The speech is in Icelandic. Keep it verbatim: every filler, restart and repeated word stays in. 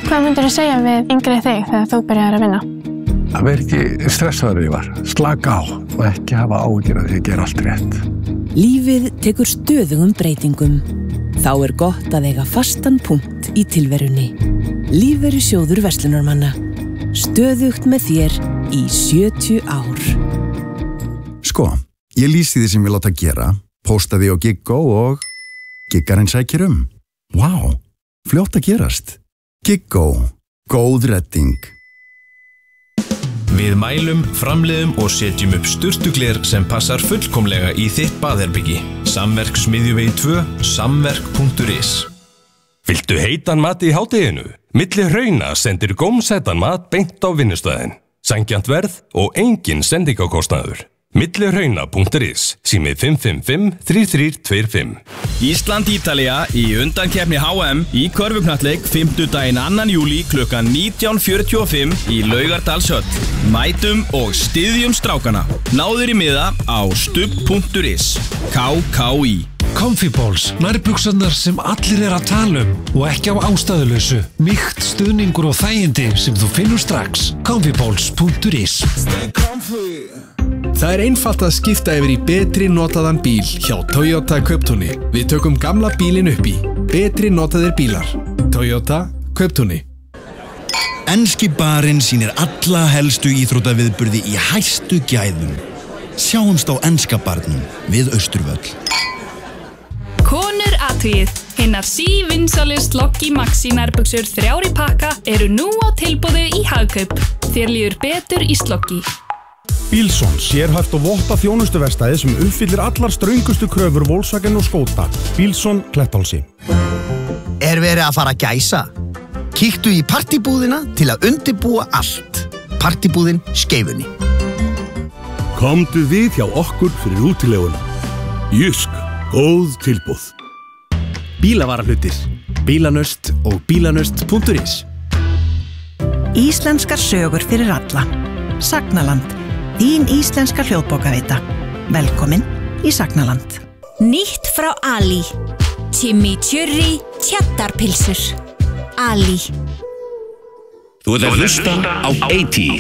Hvað myndirðu segja við yngri þig þegar þú byrjaðir að vinna? Að vera ekki stressaður ég var, slaka á og ekki hafa áhyggjur af því að gera allt rétt. Lífið tekur stöðugum breytingum. Þá er gott að eiga fastan punkt í tilverunni. Lífeyrissjóður verslunarmanna. Stöðugt með þér í sjötíu ár. Sko, ég lýsi því sem ég láta gera, pósta því á Giggó og giggarinn sækir um. Vá, fljótt að gerast. Giggó, góð redding. Við mælum, framleiðum og setjum upp sturtugler sem passar fullkomlega í þitt baðherbyggi. Samverk Smiðjuvegi tvö, samverk punktur is. Viltu heitan mat í hádeginu? Milli hrauna sendir gómsætan mat beint á vinnustæðin. Sanngjarnt verð og engin sendingakostnaður. milli hrauna punktur is, símið fimm fimm fimm, þrjú þrjú tvö fimm. Ísland-Ítalía í undankeppni H M í körfuknattleik fimmtudaginn annan júlí klukkan nítján fjörutíu og fimm í Laugardalshöll. Mætum og styðjum strákana. Náður í miða á stubb punktur is. K K í. Comfy Balls, nærbuxarnar sem allir er að tala um og ekki á ástæðulausu. Mýkt, stuðningur og þægindi sem þú finnur strax. comfy balls punktur is. Það er einfalt að skipta yfir í betri notaðan bíl hjá Toyota Kauptúni. Við tökum gamla bílinn upp í. Betri notaðir bílar. Toyota Kauptúni. Enski barinn sýnir alla helstu íþróttaviðburði í hæstu gæðum. Sjáumst á enska barnum við Austurvöll. Konur athugið. Hinnar sívinsælu Sloggi Maxi nærbuxur þrjár í pakka eru nú á tilboði í Hagkaup. Þér líður betur í Sloggi. Bílsson, sérhæft og votta þjónustuverkstæði sem uppfyllir allar ströngustu kröfur Volkswagen og Skoda. Bílsson, Klettálsi. Er verið að fara að gæsa? Kíktu í partibúðina til að undirbúa allt. Partibúðin Skeifunni. Komdu við hjá okkur fyrir útileguna. Jysk, góð tilboð. Bílavarahlutir, bílanöst og bílanöst punktur is. Íslenskar sögur fyrir alla. Sagnaland, þín íslenska hljóðbókaveita. Velkomin í Sagnaland. Nýtt frá Ali. Chimichurri tjattarpilsur. Ali. Þú ert að hlusta á eighty.